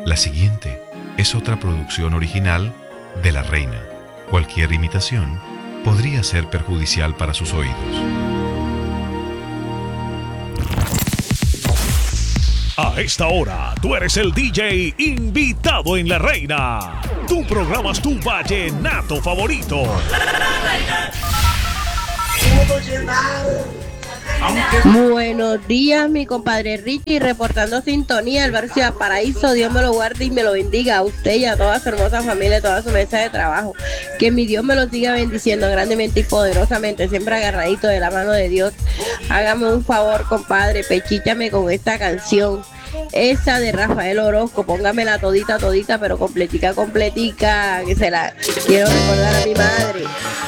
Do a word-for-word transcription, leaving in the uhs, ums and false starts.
La siguiente es otra producción original de La Reina. Cualquier imitación podría ser perjudicial para sus oídos. A esta hora, tú eres el D J invitado en La Reina. Tú programas tu vallenato favorito. Buenos días, mi compadre Richie, reportando sintonía del barrio Ciudad Paraíso. Dios me lo guarde y me lo bendiga a usted y a toda su hermosa familia, a toda su mesa de trabajo. Que mi Dios me lo siga bendiciendo grandemente y poderosamente, siempre agarradito de la mano de Dios. Hágame un favor, compadre, pechíchame con esta canción. Esa de Rafael Orozco, póngamela todita, todita, pero completica, completica, que se la quiero recordar a mi madre.